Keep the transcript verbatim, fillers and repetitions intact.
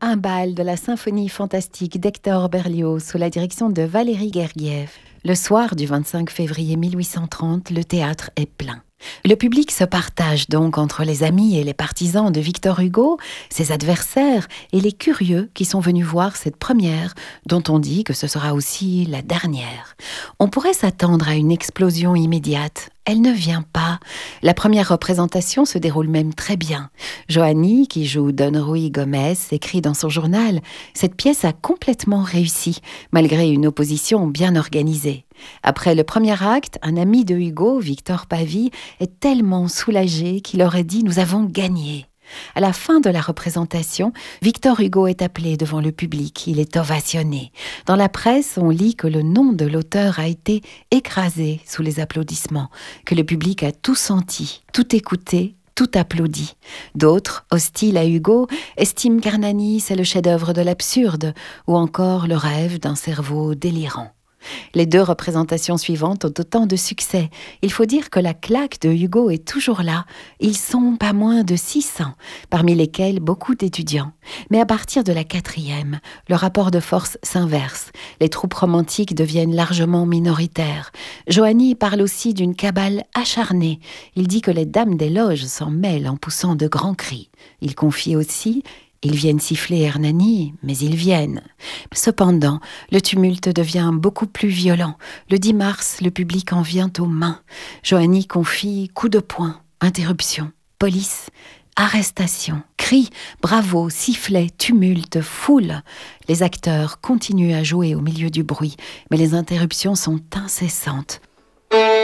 Un bal de la symphonie fantastique d'Hector Berlioz sous la direction de Valéry Gergiev. Le soir du vingt-cinq février mille huit cent trente, le théâtre est plein. Le public se partage donc entre les amis et les partisans de Victor Hugo, ses adversaires et les curieux qui sont venus voir cette première, dont on dit que ce sera aussi la dernière. On pourrait s'attendre à une explosion immédiate. Elle ne vient pas. La première représentation se déroule même très bien. Joanny, qui joue Don Ruy Gomez, écrit dans son journal « Cette pièce a complètement réussi, malgré une opposition bien organisée. Après le premier acte, un ami de Hugo, Victor Pavie, est tellement soulagé qu'il aurait dit « Nous avons gagné ». À la fin de la représentation, Victor Hugo est appelé devant le public, il est ovationné. Dans la presse, on lit que le nom de l'auteur a été écrasé sous les applaudissements, que le public a tout senti, tout écouté, tout applaudi. D'autres, hostiles à Hugo, estiment qu'Hernani c'est le chef-d'œuvre de l'absurde, ou encore le rêve d'un cerveau délirant. Les deux représentations suivantes ont autant de succès. Il faut dire que la claque de Hugo est toujours là. Ils sont pas moins de six cents, parmi lesquels beaucoup d'étudiants. Mais à partir de la quatrième, le rapport de force s'inverse. Les troupes romantiques deviennent largement minoritaires. Joanny parle aussi d'une cabale acharnée. Il dit que les dames des loges s'en mêlent en poussant de grands cris. Il confie aussi: ils viennent siffler Hernani, mais ils viennent. Cependant, le tumulte devient beaucoup plus violent. Le dix mars, le public en vient aux mains. Joanny confie coup de poing, interruption, police, arrestation, cris, bravos, sifflets, tumulte, foule. Les acteurs continuent à jouer au milieu du bruit, mais les interruptions sont incessantes.